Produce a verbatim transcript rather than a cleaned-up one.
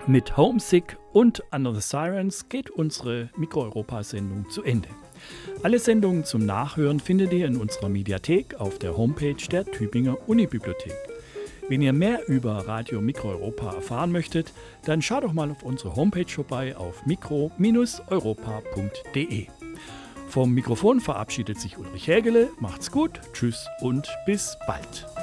Mit Homesick und Under the Sirens geht unsere Mikro-Europa-Sendung zu Ende. Alle Sendungen zum Nachhören findet ihr in unserer Mediathek auf der Homepage der Tübinger Unibibliothek. Wenn ihr mehr über Radio Mikro-Europa erfahren möchtet, dann schaut doch mal auf unsere Homepage vorbei auf mikro europa punkt de. Vom Mikrofon verabschiedet sich Ulrich Hägele. Macht's gut, tschüss und bis bald.